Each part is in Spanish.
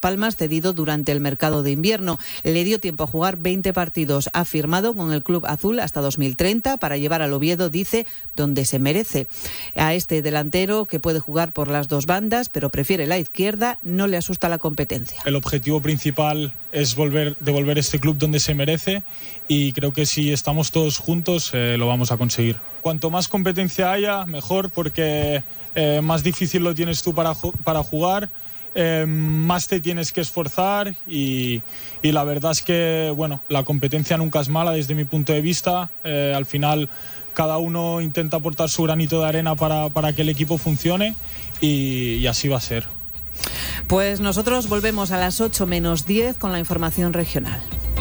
Palmas, cedido durante el mercado de invierno. Le dio tiempo a jugar 20 partidos. Ha firmado con el club azul hasta 2030 para llevar al Oviedo, dice, donde se merece. A este delantero, que puede jugar por las dos bandas, pero prefiere la izquierda, no le asusta la competencia. El objetivo principal es devolver este club donde se merece, y creo que si estamos todos juntos lo vamos a conseguir. Cuanto más competencia haya, mejor, porque más difícil lo tienes tú para jugar, más te tienes que esforzar, y la verdad es que bueno, la competencia nunca es mala desde mi punto de vista. Al final cada uno intenta aportar su granito de arena para que el equipo funcione, y así va a ser. Pues nosotros volvemos a las 8 menos 10 con la información regional.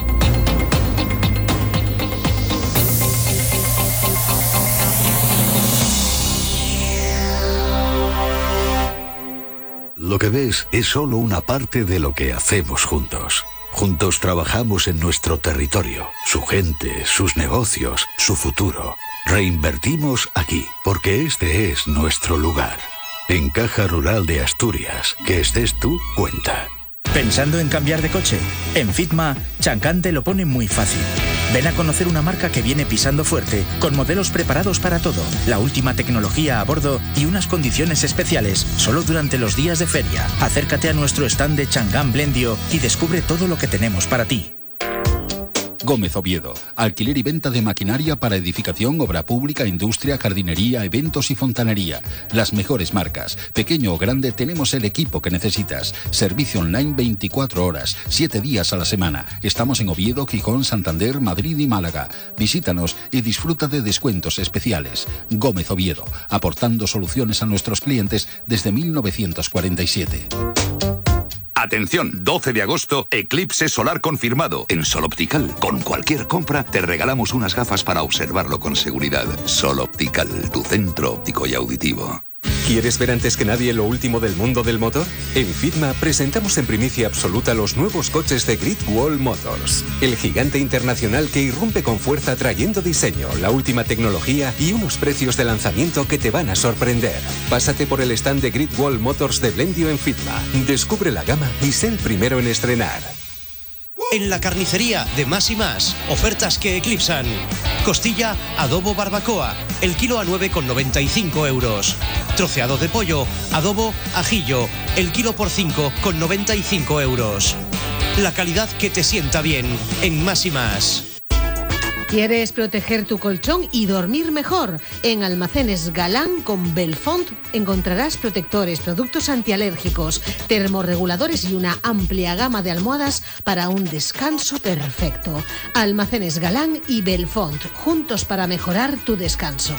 Lo que ves es solo una parte de lo que hacemos juntos. Juntos trabajamos en nuestro territorio, su gente, sus negocios, su futuro. Reinvertimos aquí, porque este es nuestro lugar. En Caja Rural de Asturias, que estés tú, cuenta. ¿Pensando en cambiar de coche? En Fitma, Chancán te lo pone muy fácil. Ven a conocer una marca que viene pisando fuerte, con modelos preparados para todo, la última tecnología a bordo y unas condiciones especiales, solo durante los días de feria. Acércate a nuestro stand de Changán Blendio y descubre todo lo que tenemos para ti. Gómez Oviedo, alquiler y venta de maquinaria para edificación, obra pública, industria, jardinería, eventos y fontanería. Las mejores marcas. Pequeño o grande, tenemos el equipo que necesitas. Servicio online 24 horas, 7 días a la semana. Estamos en Oviedo, Gijón, Santander, Madrid y Málaga. Visítanos y disfruta de descuentos especiales. Gómez Oviedo, aportando soluciones a nuestros clientes desde 1947. Atención, 12 de agosto, eclipse solar confirmado en Sol Optical. Con cualquier compra te regalamos unas gafas para observarlo con seguridad. Sol Optical, tu centro óptico y auditivo. ¿Quieres ver antes que nadie lo último del mundo del motor? En Fitma presentamos en primicia absoluta los nuevos coches de Great Wall Motors, el gigante internacional que irrumpe con fuerza trayendo diseño, la última tecnología y unos precios de lanzamiento que te van a sorprender. Pásate por el stand de Great Wall Motors de Blendio en Fitma, descubre la gama y sé el primero en estrenar. En la carnicería de Más y Más, ofertas que eclipsan. Costilla adobo barbacoa, el kilo a 9,95 euros. Troceado de pollo, adobo ajillo, el kilo por 5,95 euros. La calidad que te sienta bien en Más y Más. ¿Quieres proteger tu colchón y dormir mejor? En Almacenes Galán con Belfont encontrarás protectores, productos antialérgicos, termorreguladores y una amplia gama de almohadas para un descanso perfecto. Almacenes Galán y Belfont, juntos para mejorar tu descanso.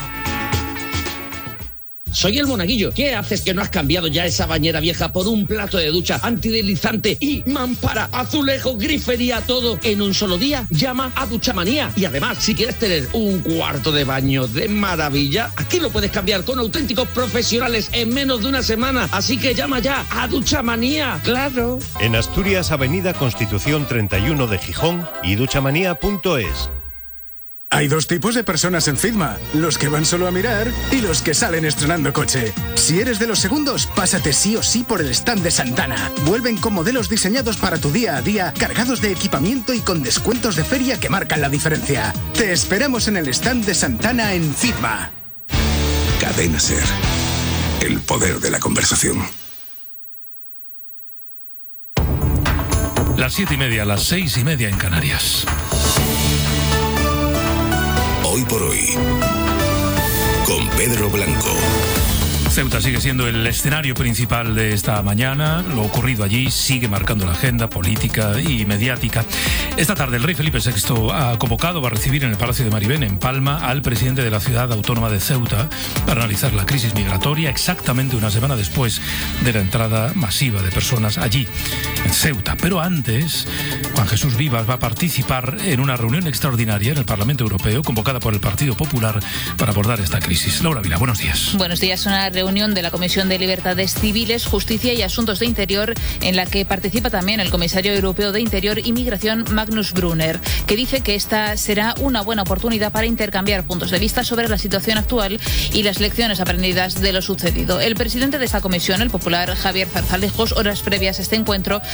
Soy el Monaguillo. ¿Qué haces que no has cambiado ya esa bañera vieja por un plato de ducha antideslizante y mampara, azulejo, grifería, todo en un solo día? Llama a Duchamanía. Y además, si quieres tener un cuarto de baño de maravilla, aquí lo puedes cambiar con auténticos profesionales en menos de una semana. Así que llama ya a Duchamanía. ¡Claro! En Asturias, Avenida Constitución 31 de Gijón y duchamanía.es. Hay dos tipos de personas en Fitma, los que van solo a mirar y los que salen estrenando coche. Si eres de los segundos, pásate sí o sí por el stand de Santana. Vuelven con modelos diseñados para tu día a día, cargados de equipamiento y con descuentos de feria que marcan la diferencia. Te esperamos en el stand de Santana en Fitma. Cadena SER. El poder de la conversación. Las 7:30, las 6:30 en Canarias. Hoy por hoy, con Pedro Blanco. Ceuta sigue siendo el escenario principal de esta mañana. Lo ocurrido allí sigue marcando la agenda política y mediática. Esta tarde el rey Felipe VI ha convocado, va a recibir en el Palacio de Maribén, en Palma, al presidente de la ciudad autónoma de Ceuta para analizar la crisis migratoria exactamente una semana después de la entrada masiva de personas allí, en Ceuta. Pero antes, Juan Jesús Vivas va a participar en una reunión extraordinaria en el Parlamento Europeo convocada por el Partido Popular para abordar esta crisis. Laura Vila, buenos días. Buenos días. Una reunión de la Comisión de Libertades Civiles, Justicia y Asuntos de Interior en la que participa también el comisario europeo de Interior y Migración, Magnus Brunner, que dice que esta será una buena oportunidad para intercambiar puntos de vista sobre la situación actual y las lecciones aprendidas de lo sucedido. El presidente de esta comisión, el popular Javier Zarzalejos, horas previas a este encuentro,